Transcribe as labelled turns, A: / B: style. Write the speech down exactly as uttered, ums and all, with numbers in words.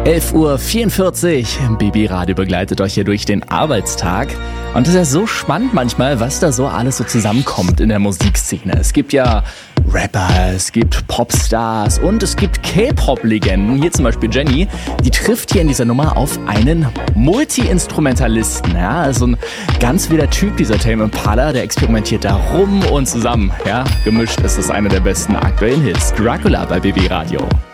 A: elf Uhr vierundvierzig, B B Radio begleitet euch hier durch den Arbeitstag. Und es ist ja so spannend manchmal, was da so alles so zusammenkommt in der Musikszene. Es gibt ja Rapper, es gibt Popstars und es gibt K-Pop-Legenden. Hier zum Beispiel Jenny, die trifft hier in dieser Nummer auf einen Multi-Instrumentalisten. Ja, also ein ganz wilder Typ, dieser Tame Impala, der experimentiert da rum und zusammen. Ja, gemischt ist es einer der besten aktuellen Hits. Dracula bei B B Radio.